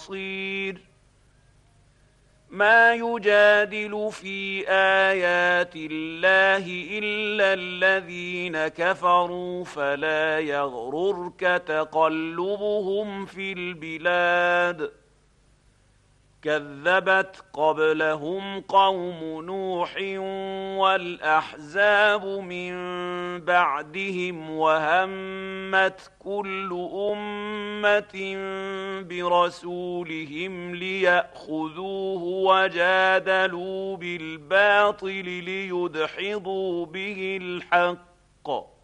بصير ما يجادل في آيات الله إلا الذين كفروا فلا يغررك تقلبهم في البلاد كذبت قبلهم قوم نوح والأحزاب من بعدهم وهمت كل أمة برسولهم ليأخذوه وجادلوا بالباطل ليدحضوا به الحق